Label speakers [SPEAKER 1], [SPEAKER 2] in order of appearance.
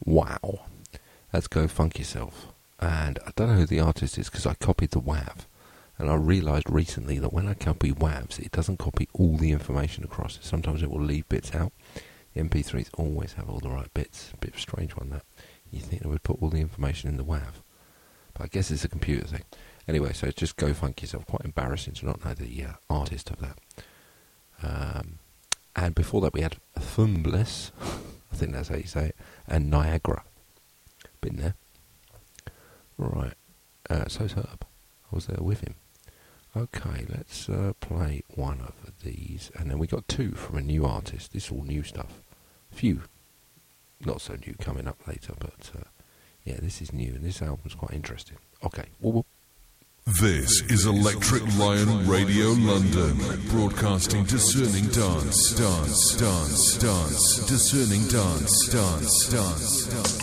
[SPEAKER 1] Wow. Let's Go Funk Yourself. And I don't know who the artist is because I copied the WAV. And I realised recently that when I copy WAVs, it doesn't copy all the information across. Sometimes it will leave bits out. The MP3s always have all the right bits. A bit of a strange one, that. You think they would put all the information in the WAV. But I guess it's a computer thing. Anyway, so just Go Funk Yourself. Quite embarrassing to not know the artist of that. And before that we had Thumbless, I think that's how you say it, and Niagara. Been there. Right. So's Herb. I was there with him. Okay, let's play one of these. And then we got two from a new artist. This is all new stuff. Few not so new coming up later, but yeah, this is new, and this album's quite interesting. Okay.
[SPEAKER 2] This is Electric Lion Radio London, broadcasting discerning dance, discerning dance.